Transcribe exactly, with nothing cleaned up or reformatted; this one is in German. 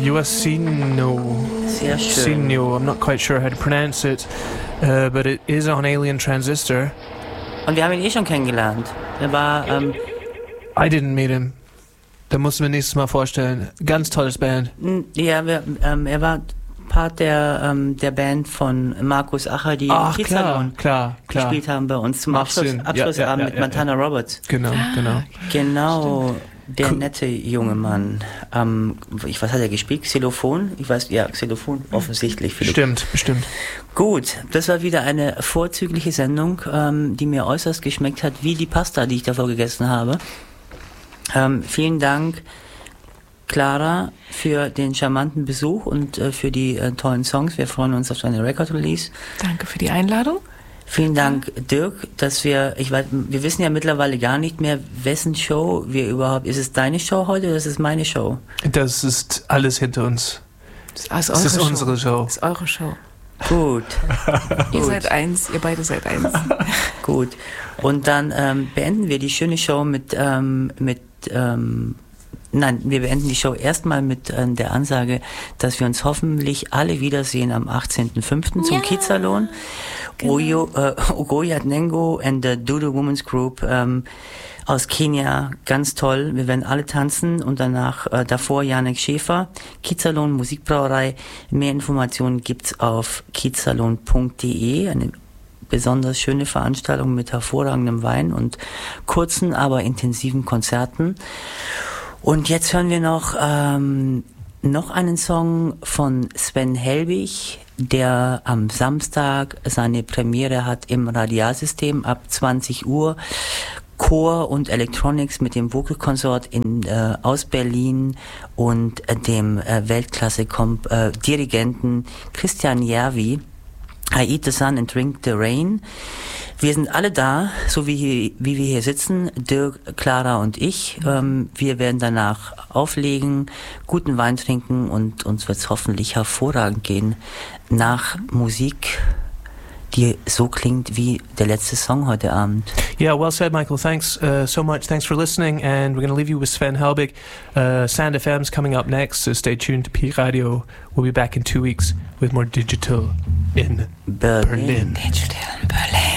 Uasino. Sehr schön. Uasino. I'm not quite sure how to pronounce it, uh, but it is on Alien Transistor. Und wir haben ihn eh schon kennengelernt. Er war, ähm... I didn't meet him. Da musst du mir nächstes Mal vorstellen. Ganz tolles Band. Ja, wir, ähm, er war Part der, ähm, der Band von Markus Acher, die Ach, im Kiezsalon klar, klar, gespielt haben bei uns zum Macht Abschluss, Sinn. Abschlussabend ja, ja, ja, mit Montana ja. Roberts. Genau, genau. Genau, Stimmt. der Cool. nette junge Mann. Ähm, ich, was hat er gespielt? Xylophon? Ich weiß, ja, Xylophon, offensichtlich. Stimmt, bestimmt. Gut, das war wieder eine vorzügliche Sendung, ähm, die mir äußerst geschmeckt hat, wie die Pasta, die ich davor gegessen habe. Ähm, vielen Dank, Clara, für den charmanten Besuch und äh, für die äh, tollen Songs. Wir freuen uns auf deine Record-Release. Danke für die Einladung. Vielen Dank, Dirk, dass wir, ich weiß, wir wissen ja mittlerweile gar nicht mehr, wessen Show wir überhaupt, ist es deine Show heute oder ist es meine Show? Das ist alles hinter uns. Das ist, eure Das ist Show. unsere Show. Das ist eure Show. Gut. Ihr Gut. seid eins, ihr beide seid eins. Gut. Und dann ähm, beenden wir die schöne Show mit, ähm, mit, ähm, nein, wir beenden die Show erstmal mit äh, der Ansage, dass wir uns hoffentlich alle wiedersehen am achtzehnten fünften zum Ja. Kiezsalon. Genau. Oyo, äh, Ogoyat Nengo and the Dodo Women's Group ähm, aus Kenia, ganz toll. Wir werden alle tanzen und danach äh, davor Janek Schäfer, Kiezsalon Musikbrauerei. Mehr Informationen gibt's auf kiezsalon punkt de. Eine besonders schöne Veranstaltung mit hervorragendem Wein und kurzen, aber intensiven Konzerten. Und jetzt hören wir noch ähm, noch einen Song von Sven Helbig, der am Samstag seine Premiere hat im Radialsystem ab zwanzig Uhr. Chor und Electronics mit dem Vocal Consort in, äh, aus Berlin und äh, dem äh, Weltklasse-Dirigenten äh, Christian Järvi. I eat the sun and drink the rain. Wir sind alle da, so wie, hier, wie wir hier sitzen, Dirk, Clara und ich. Ähm, wir werden danach auflegen, guten Wein trinken und uns wird es hoffentlich hervorragend gehen nach Musik, die so klingt wie der letzte Song heute Abend. Yeah, well said, Michael. Thanks uh, so much. Thanks for listening. And we're going to leave you with Sven Helbig. Uh, Sand F M's coming up next, so stay tuned to P Radio. We'll be back in two weeks with more digital in Berlin. Berlin. Digital in Berlin.